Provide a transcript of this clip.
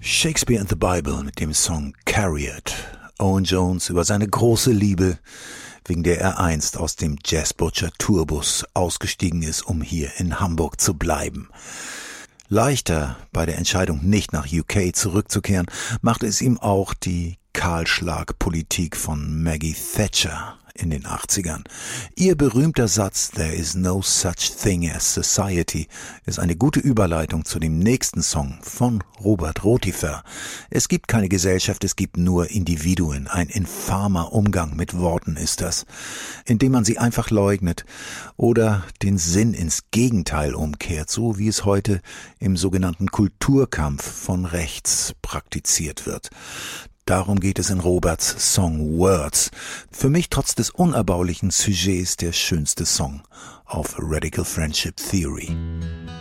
Shakespeare in the Bible mit dem Song Carriot. Owen Jones über seine große Liebe, wegen der er einst aus dem Jazz Butcher Tourbus ausgestiegen ist, um hier in Hamburg zu bleiben. Leichter bei der Entscheidung, nicht nach UK zurückzukehren, machte es ihm auch die Kahlschlagpolitik von Maggie Thatcher in den 80ern. Ihr berühmter Satz "There is no such thing as society" ist eine gute Überleitung zu dem nächsten Song von Robert Rotifer. Es gibt keine Gesellschaft, es gibt nur Individuen. Ein infamer Umgang mit Worten ist das, indem man sie einfach leugnet oder den Sinn ins Gegenteil umkehrt, so wie es heute im sogenannten Kulturkampf von rechts praktiziert wird. Darum geht es in Roberts Song Words. Für mich trotz des unerbaulichen Sujets der schönste Song auf Radical Friendship Theory.